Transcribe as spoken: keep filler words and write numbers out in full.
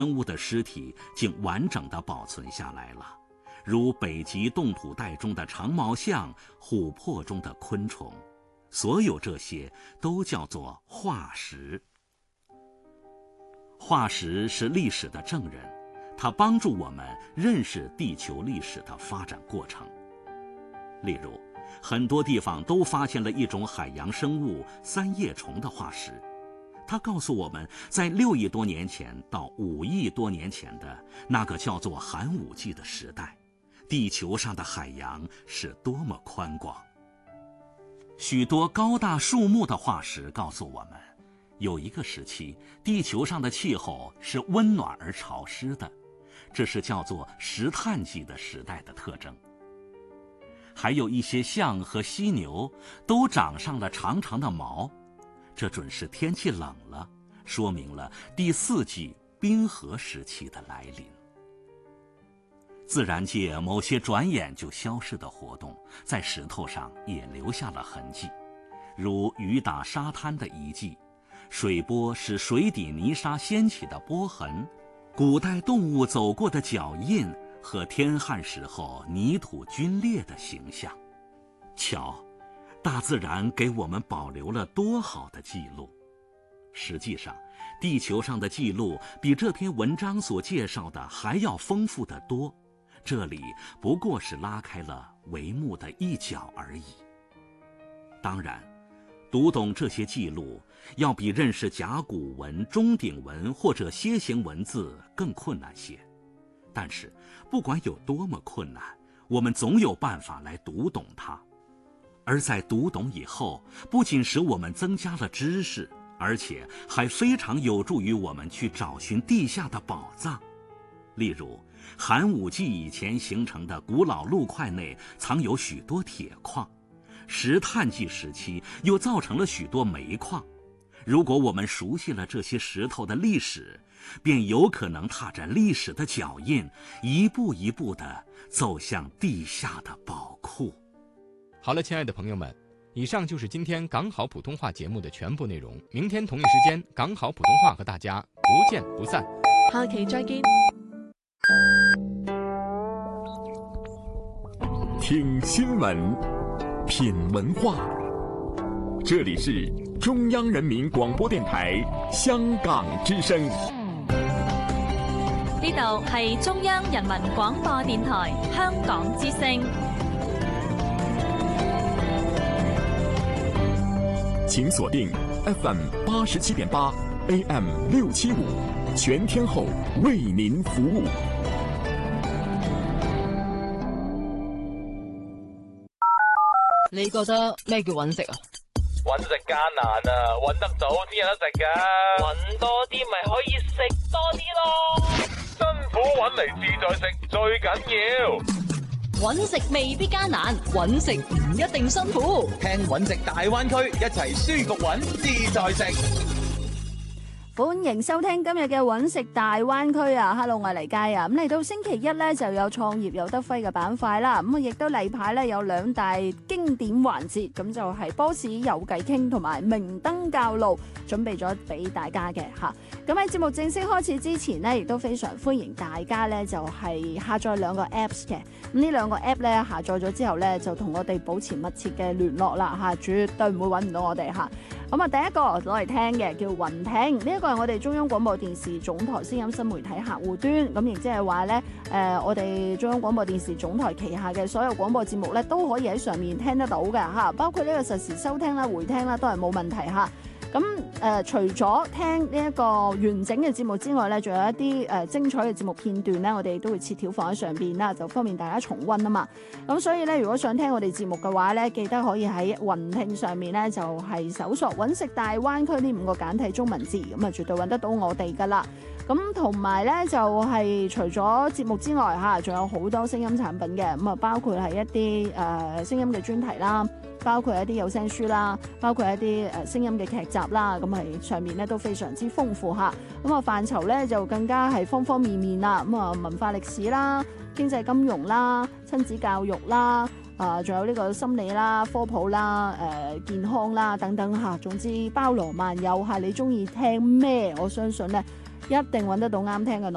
生物的尸体竟完整地保存下来了，如北极冻土带中的长毛象、琥珀中的昆虫，所有这些都叫做化石。化石是历史的证人，它帮助我们认识地球历史的发展过程。例如，很多地方都发现了一种海洋生物三叶虫的化石，它告诉我们，在六亿多年前到五亿多年前的那个叫做寒武纪的时代，地球上的海洋是多么宽广。许多高大树木的化石告诉我们，有一个时期，地球上的气候是温暖而潮湿的，这是叫做石炭纪的时代的特征。还有一些象和犀牛都长上了长长的毛，这准是天气冷了，说明了第四纪冰河时期的来临。自然界某些转眼就消逝的活动，在石头上也留下了痕迹，如雨打沙滩的遗迹，水波使水底泥沙掀起的波痕，古代动物走过的脚印和天旱时候泥土龟裂的形象。瞧，大自然给我们保留了多好的记录。实际上，地球上的记录比这篇文章所介绍的还要丰富得多，这里不过是拉开了帷幕的一角而已。当然，读懂这些记录要比认识甲骨文、钟鼎文或者楔形文字更困难些，但是不管有多么困难，我们总有办法来读懂它。而在读懂以后，不仅使我们增加了知识，而且还非常有助于我们去找寻地下的宝藏。例如，寒武纪以前形成的古老陆块内藏有许多铁矿，石炭纪时期又造成了许多煤矿。如果我们熟悉了这些石头的历史，便有可能踏着历史的脚印，一步一步地走向地下的宝库。 好了，亲爱的朋友们，以上就是今天港好普通话节目的全部内容。明天同一时间，港好普通话和大家不见不散。 下期再見。 听新闻，品文化，这里是中央人民广播電台香港之聲。 呢度係中央人民廣播電台香港之聲。 請鎖定 F M 八十七點八 A M 六七五，全天候為您服務。 你覺得咩叫揾食啊？ 揾食艱難啊，揾得到先有得食噶。揾多啲咪可以食多啲咯。辛苦揾嚟自在食最緊要。 揾食未必艱難，揾食唔一定辛苦。 聽揾食大灣區，一齊舒服揾自在食。 歡迎收聽今日嘅揾食大灣區啊 ！Hello， 我係黎佳啊！咁嚟到星期一咧，就有創業有得揮嘅板塊啦。咁啊，亦都例牌咧有兩大經典環節，咁就係波士有偈傾同埋明燈教路，準備咗俾大家嘅嚇。咁喺節目正式開始之前呢，亦都非常歡迎大家咧就係下載兩個 Apps 嘅。咁呢兩個 App 咧下載咗之後咧，就同我哋保持密切嘅聯絡啦嚇，絕對唔會揾唔到我哋嚇。咁啊，第一個攞嚟聽嘅叫雲聽，呢一個係我哋中央廣播電視總台聲音新媒體客戶端，咁亦即係話咧，誒我哋中央廣播電視總台旗下嘅所有廣播節目咧，都可以喺上面聽得到嘅嚇，包括呢個實時收聽啦、回聽啦，都係冇問題嚇。咁誒、呃，除咗聽呢一個完整嘅節目之外咧，仲有一啲誒、呃、精彩嘅節目片段咧，我哋都會切條放喺上邊啦，就方便大家重溫啊嘛。咁所以咧，如果想聽我哋節目嘅話咧，記得可以喺雲聽上面咧，就係、是、搜索揾食大灣區呢五個簡體中文字，咁啊絕對揾得到我哋噶啦。咁同埋咧就係、是、除咗節目之外嚇，仲有好多聲音產品嘅，咁啊包括係一啲誒聲音嘅專題啦。包括一啲有聲書啦，包括一啲誒聲音嘅劇集啦，咁係上面咧都非常之豐富嚇。咁啊範疇咧就更加係方方面面啦。咁啊文化歷史啦、經濟金融啦、親子教育啦，啊仲有呢個心理啦、科普啦、誒、呃、健康啦等等嚇。總之包羅萬有嚇，你中意聽咩？我相信咧一定揾得到啱聽嘅。